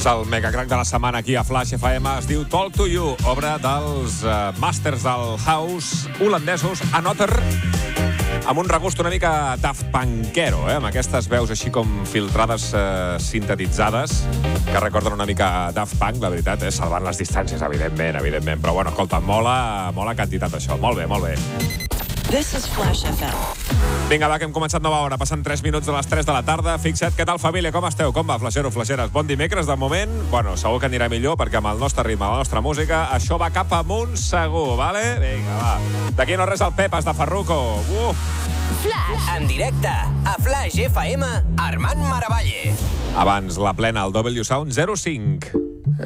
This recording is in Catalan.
del megacrack de la setmana aquí a Flash FM. Es diu Talk to You, obra dels màsters del house holandesos Anotter, amb un regust una mica Daft Punkero, amb aquestes veus així com filtrades sintetitzades, que recorden una mica Daft Punk, la veritat, salvant les distàncies, evidentment. Però bueno, escolta, mola quantitat això. Molt bé. This is Flash FM. Vinga, va, que hem començat nova hora. Passen 3 minuts de les 3 de la tarda. Fixa't, què tal, família? Com esteu? Com va, flaixeros, flaixeres? Bon dimecres, de moment. Bueno, segur que anirà millor, perquè amb el nostre ritme, la nostra música, això va cap amunt segur, vale? Vinga, va. D'aquí no res, el Pepas de Farruko. Flash. En directe, a Flash FM, Armand Maravalle. Abans, la plena, el W Sound 05.